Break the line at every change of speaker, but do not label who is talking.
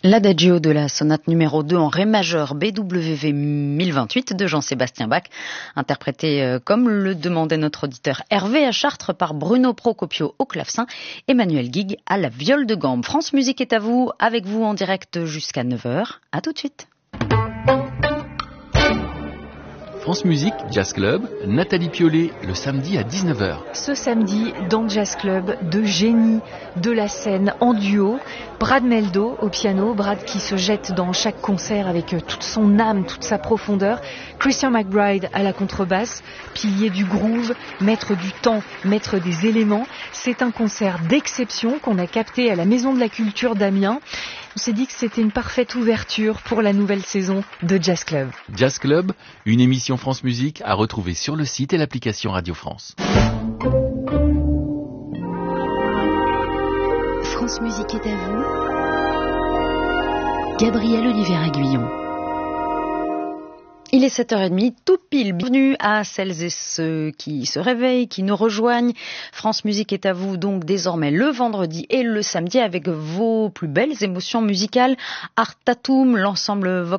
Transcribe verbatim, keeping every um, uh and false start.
L'adagio de la sonate numéro deux en ré majeur B W V mille vingt-huit de Jean-Sébastien Bach, interprété euh, comme le demandait notre auditeur Hervé à Chartres par Bruno Procopio au clavecin, Emmanuel Guigues à la viole de gambe. France Musique est à vous, avec vous en direct jusqu'à neuf heures. À tout de suite.
France Musique, Jazz Club, Nathalie Piolet, le samedi à dix-neuf heures.
Ce samedi, dans Jazz Club, de génies de la scène en duo. Brad Mehldau au piano, Brad qui se jette dans chaque concert avec toute son âme, toute sa profondeur. Christian McBride à la contrebasse, pilier du groove, maître du temps, maître des éléments. C'est un concert d'exception qu'on a capté à la Maison de la Culture d'Amiens. On s'est dit que c'était une parfaite ouverture pour la nouvelle saison de Jazz Club.
Jazz Club, une émission France Musique à retrouver sur le site et l'application Radio France.
France Musique est à vous. Gabriel Olivier-Aguillon. Il est sept heures trente, tout pile. Bienvenue à celles et ceux qui se réveillent, qui nous rejoignent. France Musique est à vous donc désormais le vendredi et le samedi avec vos plus belles émotions musicales. Art Tatum, l'ensemble vocal